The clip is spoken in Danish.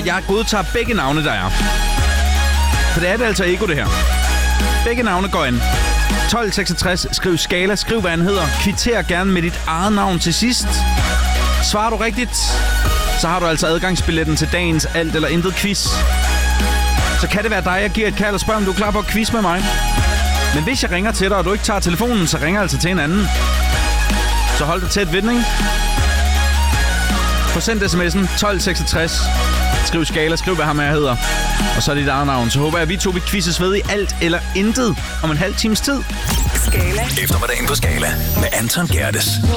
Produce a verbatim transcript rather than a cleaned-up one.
jeg godtager begge navne, der er. For det er det altså Ego, det her. Begge navne går ind. tolv seksogtres, skriv skala, skriv hvad han hedder. Kvitter gerne med dit eget navn til sidst. Svarer du rigtigt, så har du altså adgangsbilletten til dagens alt eller intet quiz. Så kan det være dig, jeg giver et kald og spørger, om du er klar på at quiz med mig. Men hvis jeg ringer til dig, og du ikke tager telefonen, så ringer jeg altså til en anden. Så hold dig tæt ved den, ikke? Få sendt sms'en tolv seksogtres. Skriv skala, skriv hvad ham her hedder. Og så er dit eget navn. Så håber jeg, at vi to vil quizzes ved i alt eller intet om en halv times tid. Skala. Eftermiddagen på Skala med Anton Gerdes.